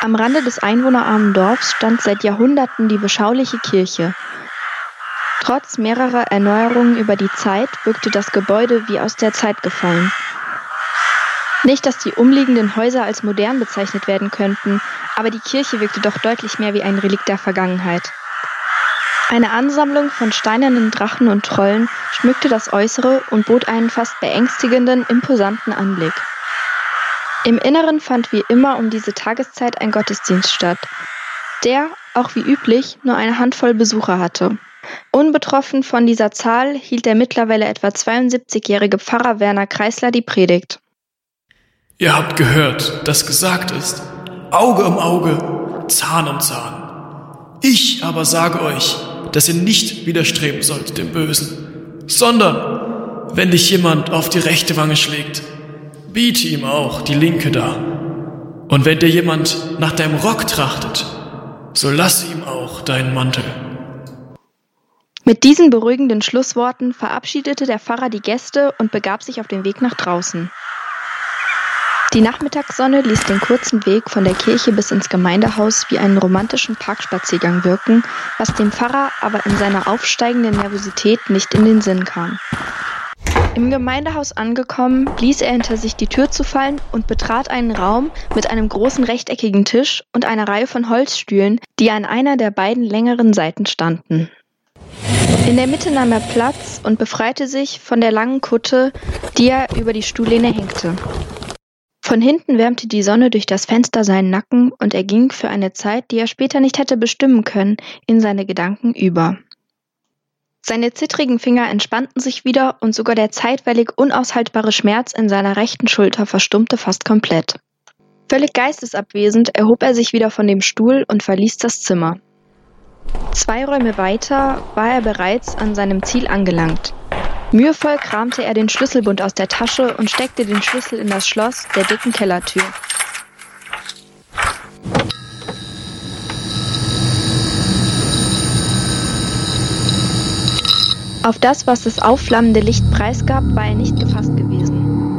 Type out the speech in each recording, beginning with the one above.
Am Rande des einwohnerarmen Dorfs stand seit Jahrhunderten die beschauliche Kirche. Trotz mehrerer Erneuerungen über die Zeit wirkte das Gebäude wie aus der Zeit gefallen. Nicht, dass die umliegenden Häuser als modern bezeichnet werden könnten, aber die Kirche wirkte doch deutlich mehr wie ein Relikt der Vergangenheit. Eine Ansammlung von steinernen Drachen und Trollen schmückte das Äußere und bot einen fast beängstigenden, imposanten Anblick. Im Inneren fand wie immer um diese Tageszeit ein Gottesdienst statt, der, auch wie üblich, nur eine Handvoll Besucher hatte. Unbetroffen von dieser Zahl hielt der mittlerweile etwa 72-jährige Pfarrer Werner Kreisler die Predigt. Ihr habt gehört, dass gesagt ist, Auge um Auge, Zahn um Zahn. Ich aber sage euch, dass ihr nicht widerstreben sollt dem Bösen, sondern, wenn dich jemand auf die rechte Wange schlägt, biete ihm auch die linke dar. Und wenn dir jemand nach deinem Rock trachtet, so lasse ihm auch deinen Mantel. Mit diesen beruhigenden Schlussworten verabschiedete der Pfarrer die Gäste und begab sich auf den Weg nach draußen. Die Nachmittagssonne ließ den kurzen Weg von der Kirche bis ins Gemeindehaus wie einen romantischen Parkspaziergang wirken, was dem Pfarrer aber in seiner aufsteigenden Nervosität nicht in den Sinn kam. Im Gemeindehaus angekommen, ließ er hinter sich die Tür zufallen und betrat einen Raum mit einem großen rechteckigen Tisch und einer Reihe von Holzstühlen, die an einer der beiden längeren Seiten standen. In der Mitte nahm er Platz und befreite sich von der langen Kutte, die er über die Stuhllehne hängte. Von hinten wärmte die Sonne durch das Fenster seinen Nacken und er ging für eine Zeit, die er später nicht hätte bestimmen können, in seine Gedanken über. Seine zittrigen Finger entspannten sich wieder und sogar der zeitweilig unaushaltbare Schmerz in seiner rechten Schulter verstummte fast komplett. Völlig geistesabwesend erhob er sich wieder von dem Stuhl und verließ das Zimmer. 2 Räume weiter war er bereits an seinem Ziel angelangt. Mühevoll kramte er den Schlüsselbund aus der Tasche und steckte den Schlüssel in das Schloss der dicken Kellertür. Auf das, was das aufflammende Licht preisgab, war er nicht gefasst gewesen.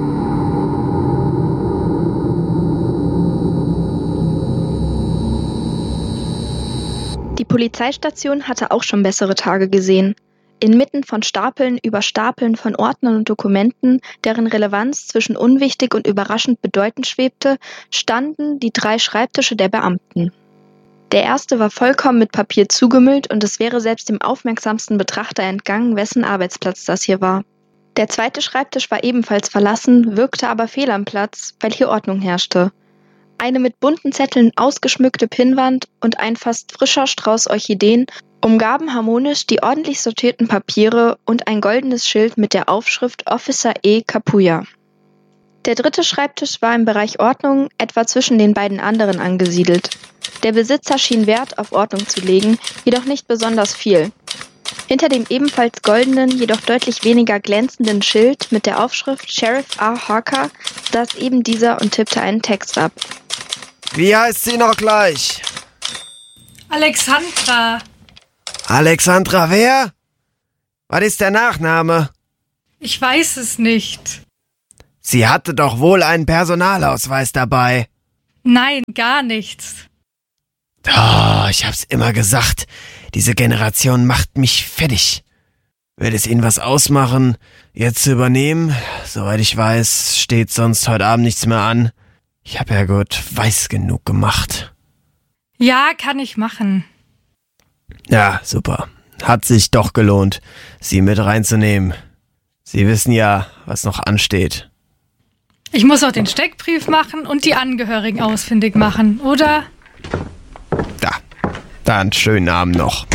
Die Polizeistation hatte auch schon bessere Tage gesehen. Inmitten von Stapeln über Stapeln von Ordnern und Dokumenten, deren Relevanz zwischen unwichtig und überraschend bedeutend schwebte, standen die 3 Schreibtische der Beamten. Der erste war vollkommen mit Papier zugemüllt und es wäre selbst dem aufmerksamsten Betrachter entgangen, wessen Arbeitsplatz das hier war. Der zweite Schreibtisch war ebenfalls verlassen, wirkte aber fehl am Platz, weil hier Ordnung herrschte. Eine mit bunten Zetteln ausgeschmückte Pinnwand und ein fast frischer Strauß Orchideen umgaben harmonisch die ordentlich sortierten Papiere und ein goldenes Schild mit der Aufschrift Officer E. Kapuya. Der dritte Schreibtisch war im Bereich Ordnung etwa zwischen den beiden anderen angesiedelt. Der Besitzer schien Wert auf Ordnung zu legen, jedoch nicht besonders viel. Hinter dem ebenfalls goldenen, jedoch deutlich weniger glänzenden Schild mit der Aufschrift Sheriff R. Harker saß eben dieser und tippte einen Text ab. Wie heißt sie noch gleich? Alexandra. Alexandra wer? Was ist der Nachname? Ich weiß es nicht. Sie hatte doch wohl einen Personalausweis dabei. Nein, gar nichts. Oh, ich hab's immer gesagt. Diese Generation macht mich fertig. Wird es Ihnen was ausmachen, jetzt zu übernehmen? Soweit ich weiß, steht sonst heute Abend nichts mehr an. Ich hab ja gut weiß genug gemacht. Ja, kann ich machen. Ja, super. Hat sich doch gelohnt, Sie mit reinzunehmen. Sie wissen ja, was noch ansteht. Ich muss auch den Steckbrief machen und die Angehörigen ausfindig machen, oder? Dann schönen Abend noch.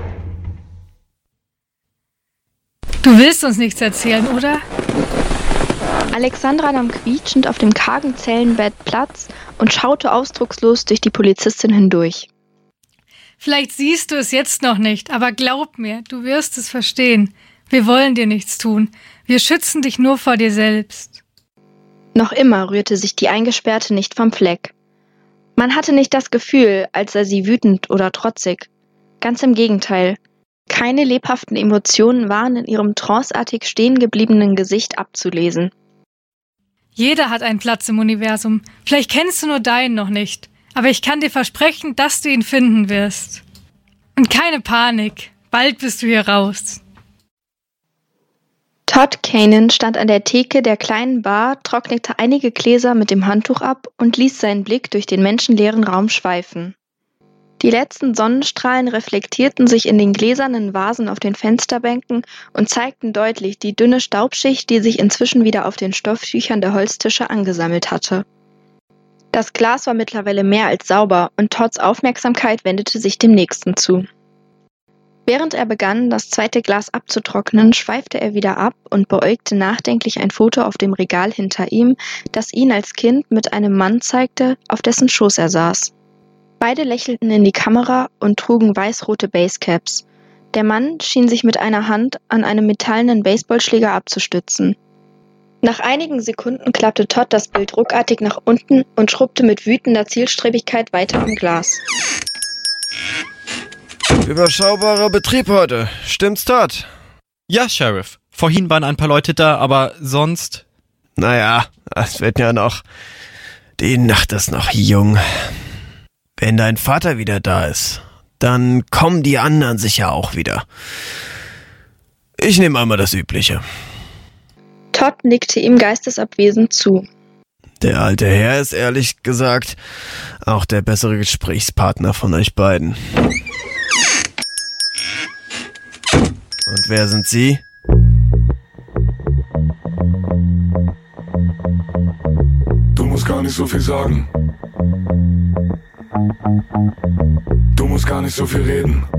Du willst uns nichts erzählen, oder? Alexandra nahm quietschend auf dem kargen Zellenbett Platz und schaute ausdruckslos durch die Polizistin hindurch. Vielleicht siehst du es jetzt noch nicht, aber glaub mir, du wirst es verstehen. Wir wollen dir nichts tun. Wir schützen dich nur vor dir selbst. Noch immer rührte sich die Eingesperrte nicht vom Fleck. Man hatte nicht das Gefühl, als sei sie wütend oder trotzig. Ganz im Gegenteil. Keine lebhaften Emotionen waren in ihrem tranceartig stehen gebliebenen Gesicht abzulesen. Jeder hat einen Platz im Universum. Vielleicht kennst du nur deinen noch nicht. aber ich kann dir versprechen, dass du ihn finden wirst. Und keine Panik, bald bist du hier raus. Todd Cannon stand an der Theke der kleinen Bar, trocknete einige Gläser mit dem Handtuch ab und ließ seinen Blick durch den menschenleeren Raum schweifen. Die letzten Sonnenstrahlen reflektierten sich in den gläsernen Vasen auf den Fensterbänken und zeigten deutlich die dünne Staubschicht, die sich inzwischen wieder auf den Stofftüchern der Holztische angesammelt hatte. Das Glas war mittlerweile mehr als sauber und Todds Aufmerksamkeit wendete sich dem nächsten zu. Während er begann, das zweite Glas abzutrocknen, schweifte er wieder ab und beäugte nachdenklich ein Foto auf dem Regal hinter ihm, das ihn als Kind mit einem Mann zeigte, auf dessen Schoß er saß. Beide lächelten in die Kamera und trugen weiß-rote Basecaps. Der Mann schien sich mit einer Hand an einem metallenen Baseballschläger abzustützen. Nach einigen Sekunden klappte Todd das Bild ruckartig nach unten und schrubbte mit wütender Zielstrebigkeit weiter am Glas. Überschaubarer Betrieb heute. Stimmt's, Todd? Ja, Sheriff. Vorhin waren ein paar Leute da, aber sonst... Naja, es wird ja noch... Die Nacht ist noch jung. Wenn dein Vater wieder da ist, dann kommen die anderen sicher auch wieder. Ich nehme einmal das Übliche. Todd nickte ihm geistesabwesend zu. Der alte Herr ist ehrlich gesagt auch der bessere Gesprächspartner von euch beiden. Und wer sind Sie? Du musst gar nicht so viel sagen. Du musst gar nicht so viel reden.